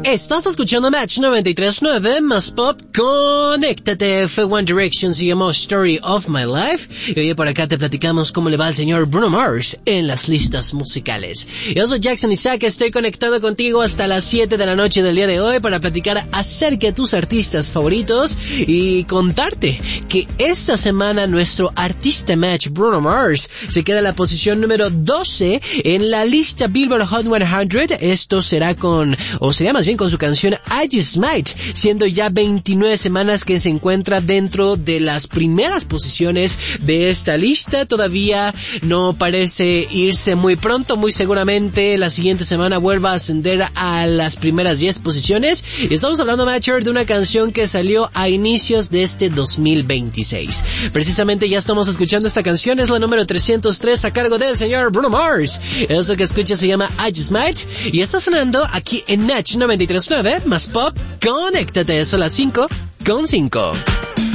Estás escuchando Match 93.9 más pop. Conéctate. Fue One Direction, se llamó Story of My Life. Y hoy por acá te platicamos cómo le va al señor Bruno Mars en las listas musicales. Yo soy Jackson Isaac, estoy conectado contigo hasta las 7 de la noche del día de hoy para platicar acerca de tus artistas favoritos y contarte que esta semana nuestro artista Match, Bruno Mars, se queda en la posición número 12 en la lista Billboard Hot 100. Esto será sería más bien con su canción I Just Might, siendo ya 29 semanas que se encuentra dentro de las primeras posiciones de esta lista. Todavía no parece irse muy pronto, muy seguramente la siguiente semana vuelva a ascender a las primeras 10 posiciones. Y estamos hablando, Matcher, de una canción que salió a inicios de este 2026. Precisamente ya estamos escuchando esta canción, es la número 303 a cargo del señor Bruno Mars. Eso que escuchas se llama I Just Might y está sonando aquí en Match 93.9 más pop. Conéctate, son las 5:05.